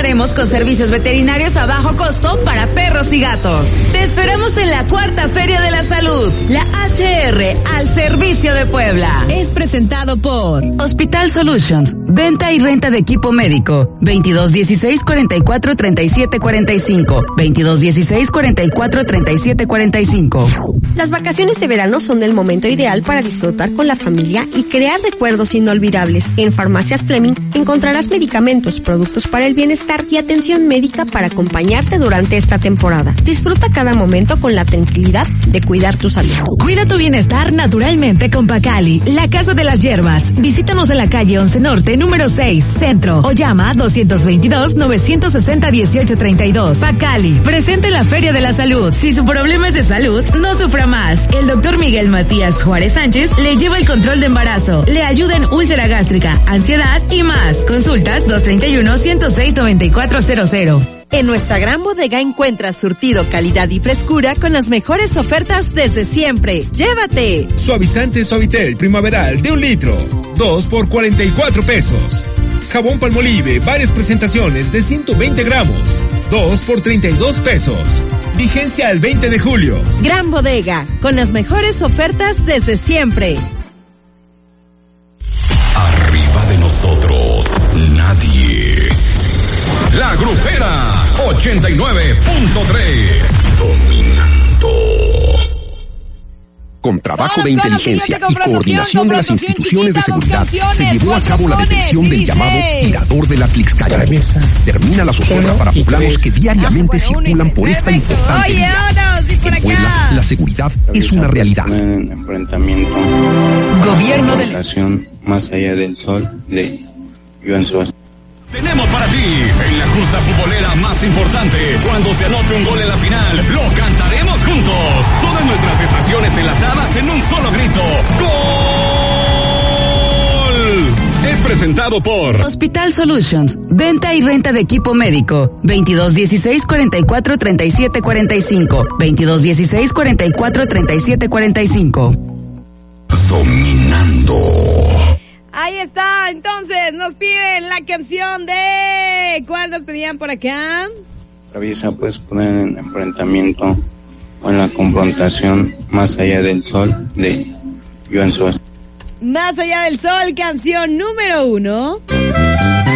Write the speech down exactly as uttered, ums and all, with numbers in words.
contaremos con servicios veterinarios a bajo costo para perros y gatos. Te esperamos en la cuarta Feria de la Salud, la H R al servicio de Puebla. Es presentado por Hospital Solutions, venta y renta de equipo médico, veintidós dieciséis cuarenta y cuatro treinta y siete cuarenta y cinco, veintidós dieciséis cuarenta y cuatro treinta y siete cuarenta y cinco. Las vacaciones de verano son el momento ideal para disfrutar con la familia y crear recuerdos inolvidables. En Farmacias Fleming encontrarás medicamentos, productos para el bienestar y atención médica para acompañarte durante esta temporada. Disfruta cada momento con la tranquilidad de cuidar tu salud. Cuida tu bienestar naturalmente con Pacali, la casa de las hierbas. Visítanos en la calle once Norte, número seis, Centro, o llama dos veintidós, novecientos sesenta, dieciocho treinta y dos. Pacali, presente en la Feria de la Salud. Si su problema es de salud, no sufra más. El doctor Miguel Matías Juárez Sánchez le lleva el control de embarazo, le ayuda en úlcera gástrica, ansiedad y más. Consultas dos treinta y uno, ciento seis, noventa y cuatro cero cero. En nuestra gran bodega encuentras surtido, calidad y frescura con las mejores ofertas desde siempre. ¡Llévate! Suavizante Suavitel primaveral de un litro, dos por cuarenta y cuatro pesos. Jabón Palmolive, varias presentaciones de ciento veinte gramos, dos por treinta y dos pesos. Vigencia al veinte de julio. Gran bodega, con las mejores ofertas desde siempre. Arriba de nosotros, nadie. La Grupera ochenta y nueve punto tres. Dominando. Con trabajo de inteligencia y coordinación de las instituciones de seguridad, se llevó a cabo la detención del llamado tirador de la Tlixcaya. Termina la zozobra para poblanos que diariamente circulan por esta importante vía. En Puebla, la seguridad es una realidad. Enfrentamiento. Gobierno de la nación más allá del sol de Joan Sebastián. Tenemos para ti, en la justa futbolera más importante, cuando se anote un gol en la final, lo cantaremos juntos. Todas nuestras estaciones enlazadas en un solo grito. ¡Gol! Es presentado por Hospital Solutions, venta y renta de equipo médico, veintidós dieciséis cuarenta y cuatro treinta y siete cuarenta y cinco, veintidós dieciséis cuarenta y cuatro treinta y siete cuarenta y cinco. Dominando. Ahí está, entonces nos piden la canción de... ¿Cuál nos pedían por acá? Traviesa, puedes poner en enfrentamiento o en la confrontación más allá del sol de Joan Sebastián. Más allá del sol, canción número uno.